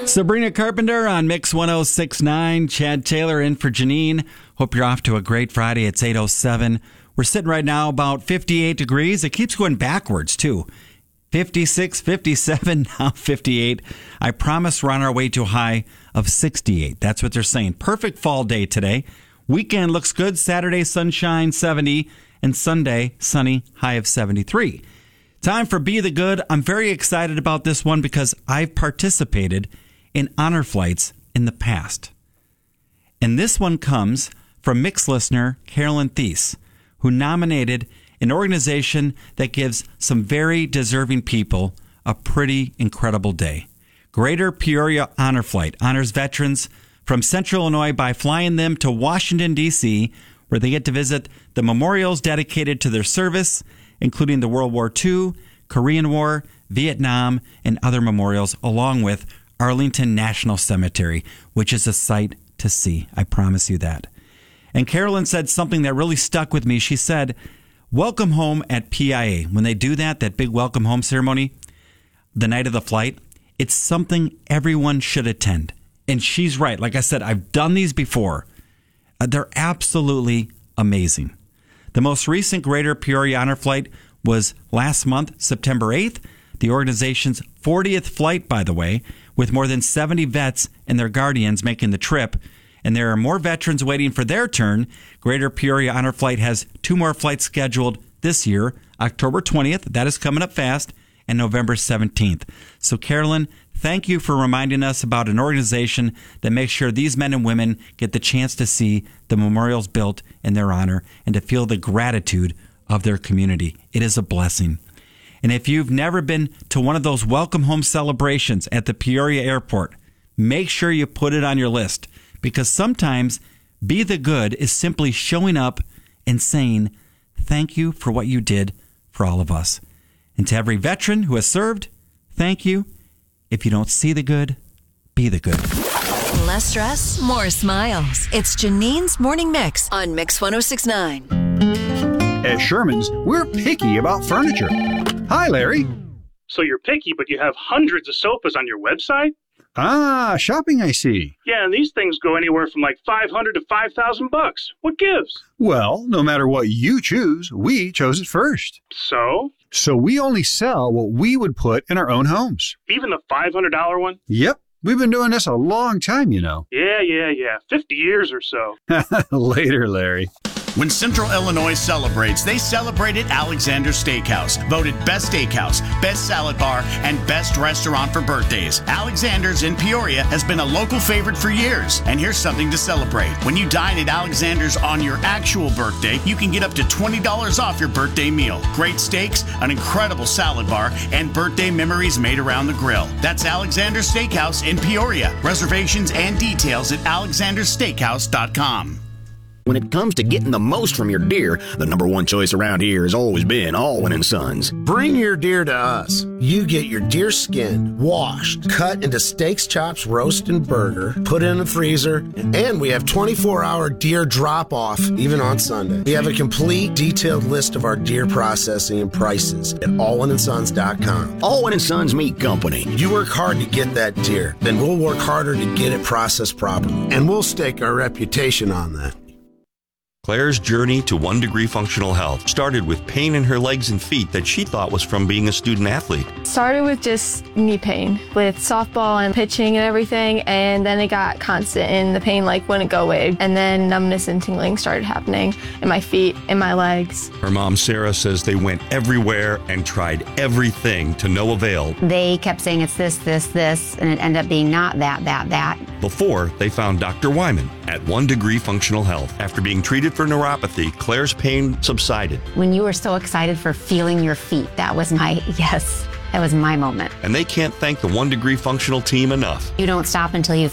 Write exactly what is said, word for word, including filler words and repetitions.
Sabrina Carpenter on Mix one oh six point nine. Chad Taylor in for Janine. Hope you're off to a great Friday. It's eight oh seven. We're sitting right now about fifty-eight degrees. It keeps going backwards, too. fifty-six, fifty-seven, now fifty-eight. I promise we're on our way to a high of sixty-eight. That's what they're saying. Perfect fall day today. Weekend looks good. Saturday, sunshine, seventy. And Sunday, sunny, high of seventy-three. Time for Be the Good. I'm very excited about this one because I've participated in honor flights in the past. And this one comes from Mix listener Carolyn Thies, who nominated an organization that gives some very deserving people a pretty incredible day. Greater Peoria Honor Flight honors veterans from Central Illinois by flying them to Washington, D C, where they get to visit the memorials dedicated to their service, including the World War Two, Korean War, Vietnam, and other memorials, along with Arlington National Cemetery, which is a sight to see. I promise you that. And Carolyn said something that really stuck with me. She said, welcome home at P I A. When they do that, that big welcome home ceremony, the night of the flight, it's something everyone should attend. And she's right. Like I said, I've done these before. Uh, they're absolutely amazing. The most recent Greater Peoria Honor Flight was last month, September eighth. The organization's fortieth flight, by the way, with more than seventy vets and their guardians making the trip. And there are more veterans waiting for their turn. Greater Peoria Honor Flight has two more flights scheduled this year, October twentieth. That is coming up fast, and November seventeenth. So, Carolyn, thank you for reminding us about an organization that makes sure these men and women get the chance to see the memorials built in their honor and to feel the gratitude of their community. It is a blessing. And if you've never been to one of those welcome home celebrations at the Peoria Airport, make sure you put it on your list, because sometimes Be the Good is simply showing up and saying, thank you for what you did for all of us. And to every veteran who has served, thank you. If you don't see the good, be the good. Less stress, more smiles. It's Janine's Morning Mix on Mix one oh six point nine. At Sherman's, we're picky about furniture. Hi, Larry. So you're picky, but you have hundreds of sofas on your website? Ah, shopping, I see. Yeah, and these things go anywhere from like five hundred to five thousand bucks. What gives? Well, no matter what you choose, we chose it first. So? So we only sell what we would put in our own homes. Even the five hundred dollars one? Yep. We've been doing this a long time, you know. Yeah, yeah, yeah. fifty years or so. Later, Larry. When Central Illinois celebrates, they celebrate at Alexander's Steakhouse. Voted Best Steakhouse, Best Salad Bar, and Best Restaurant for birthdays. Alexander's in Peoria has been a local favorite for years. And here's something to celebrate. When you dine at Alexander's on your actual birthday, you can get up to twenty dollars off your birthday meal. Great steaks, an incredible salad bar, and birthday memories made around the grill. That's Alexander's Steakhouse in Peoria. Reservations and details at alexanders steakhouse dot com. When it comes to getting the most from your deer, the number one choice around here has always been Allwyn and Sons. Bring your deer to us. You get your deer skin washed, cut into steaks, chops, roast, and burger, put in the freezer, and we have twenty-four hour deer drop-off, even on Sunday. We have a complete, detailed list of our deer processing and prices at allwyn and sons dot com. Allwyn and Sons Meat Company. You work hard to get that deer, then we'll work harder to get it processed properly, and we'll stake our reputation on that. Claire's journey to one degree functional health started with pain in her legs and feet that she thought was from being a student athlete. Started with just knee pain with softball and pitching and everything, and then it got constant and the pain like wouldn't go away. And then numbness and tingling started happening in my feet and my legs. Her mom, Sarah, says they went everywhere and tried everything to no avail. They kept saying it's this, this, this, and it ended up being not that, that, that. Before they found Doctor Wyman at One Degree Functional Health. After being treated for neuropathy, Claire's pain subsided. When you were so excited for feeling your feet, that was my, yes, that was my moment. And they can't thank the One Degree Functional team enough. You don't stop until you